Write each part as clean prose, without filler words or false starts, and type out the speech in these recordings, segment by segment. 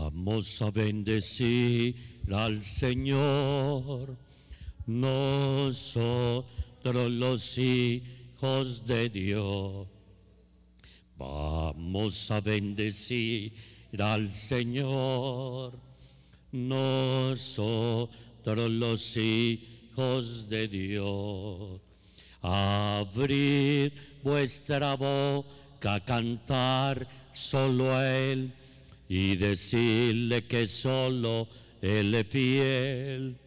Vamos a bendecir al Señor, nosotros los hijos de Dios. Vamos a bendecir al Señor, nosotros los hijos de Dios. Abrir vuestra boca, cantar solo a Él y decirle que solo Él es fiel.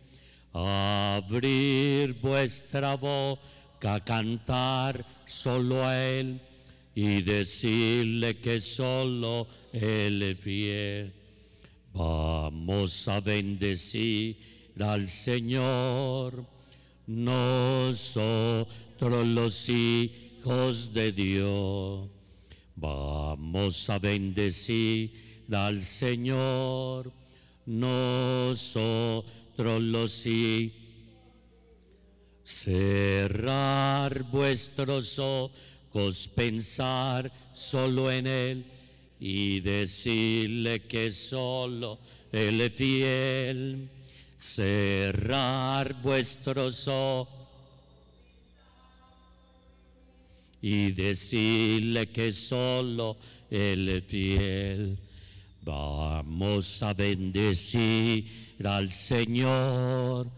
Abrir vuestra boca, cantar solo a Él y decirle que solo Él es fiel. Vamos a bendecir al Señor, nosotros los hijos de Dios. Vamos a bendecir al Señor, nosotros los hijos. Cerrar vuestros ojos, pensar solo en Él y decirle que solo Él es fiel. Cerrar vuestros ojos y decirle que solo Él es fiel. Vamos a bendecir al Señor,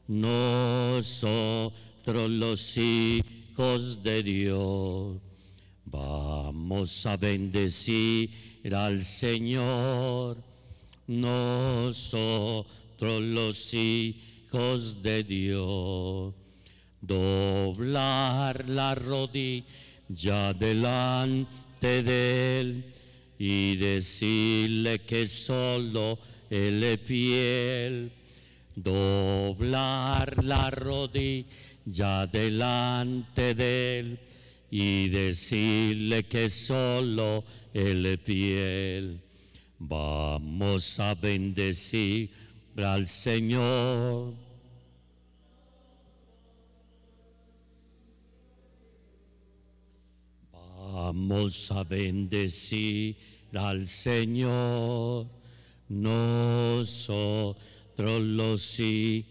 nosotros los hijos de Dios. Vamos a bendecir al Señor, nosotros los hijos de Dios. Doblar la rodilla delante de Él y decirle que solo Él es fiel. Doblar la rodilla delante de Él y decirle que solo Él es fiel. Vamos a bendecir al Señor. Vamos a bendecir al Señor, nosotros los hijos.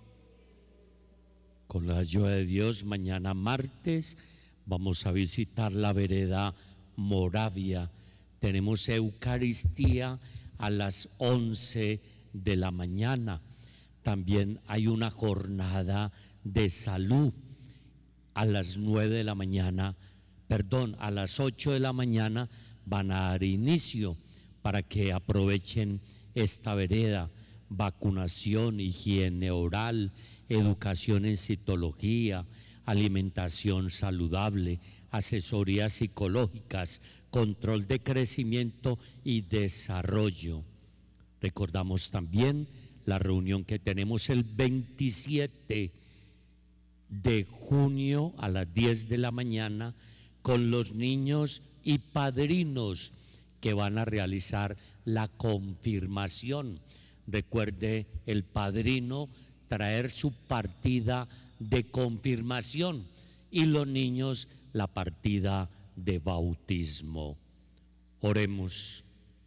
Con la ayuda de Dios, mañana martes vamos a visitar la vereda Moravia. Tenemos Eucaristía a las 11 de la mañana. También hay una jornada de salud a las 9 de la mañana. A las 8 de la mañana van a dar inicio para que aprovechen esta vereda. Vacunación, higiene oral, educación en citología, alimentación saludable, asesorías psicológicas, control de crecimiento y desarrollo. Recordamos también la reunión que tenemos el 27 de junio a las 10 de la mañana con los niños y padrinos que van a realizar la confirmación. Recuerde el padrino traer su partida de confirmación y los niños la partida de bautismo. Oremos.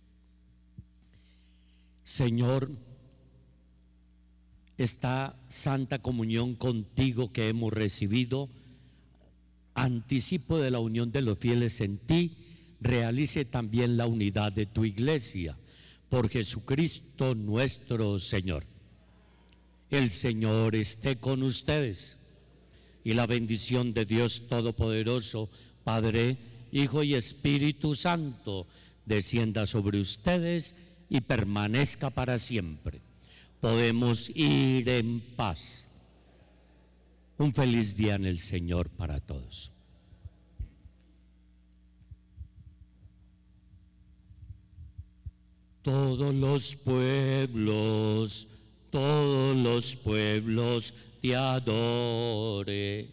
Señor, esta Santa Comunión contigo que hemos recibido, anticipo de la unión de los fieles en ti, realice también la unidad de tu iglesia. Por Jesucristo nuestro Señor. El Señor esté con ustedes y la bendición de Dios Todopoderoso, Padre, Hijo y Espíritu Santo, descienda sobre ustedes y permanezca para siempre. Podemos ir en paz. Un feliz día en el Señor para todos. Todos los pueblos te adoren.